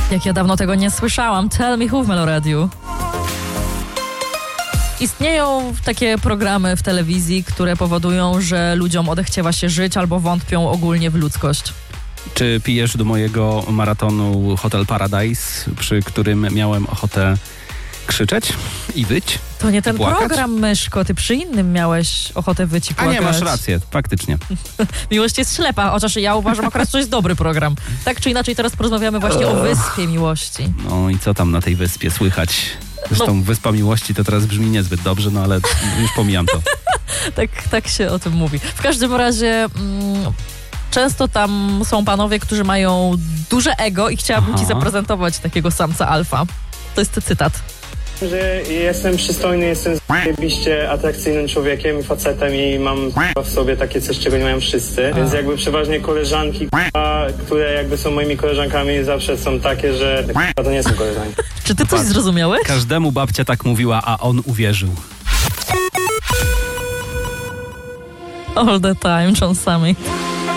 Jak ja dawno tego nie słyszałam. Tell Me Who w Meloradiu. Istnieją takie programy w telewizji, które powodują, że ludziom odechciewa się żyć albo wątpią ogólnie w ludzkość. Czy pijesz do mojego maratonu Hotel Paradise, przy którym miałem ochotę krzyczeć i wyć? To nie ten płakać? program, Myszko. Ty przy innym miałeś ochotę wyć i A płakać. nie, masz rację, faktycznie. Miłość jest ślepa, chociaż ja uważam akurat, że to jest dobry program. Tak czy inaczej, teraz porozmawiamy właśnie o Wyspie Miłości. No i co tam na tej wyspie słychać? Zresztą Wyspa Miłości to teraz brzmi niezbyt dobrze, no ale już pomijam to. Tak się o tym mówi. W każdym razie często tam są panowie, którzy mają duże ego i chciałabym ci zaprezentować takiego samca alfa. To jest cytat. Że jestem przystojny, jestem zajebiście atrakcyjnym człowiekiem i facetem i mam w sobie takie coś, czego nie mają wszyscy. Więc jakby przeważnie koleżanki, które jakby są moimi koleżankami, zawsze są takie, że to nie są koleżanki. Czy ty coś zrozumiałeś? Każdemu babcia tak mówiła, a on uwierzył. All the time, John Summit.